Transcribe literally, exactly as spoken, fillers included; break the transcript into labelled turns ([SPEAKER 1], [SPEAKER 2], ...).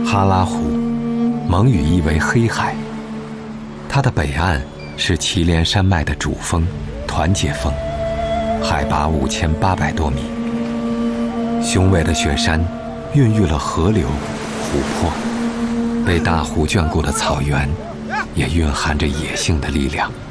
[SPEAKER 1] 哈拉湖，蒙语意为黑海，它的北岸是祁连山脉的主峰团结峰，海拔五千八百多米。雄伟的雪山孕育了河流、湖泊，被大湖眷顾的草原也蕴含着野性的力量。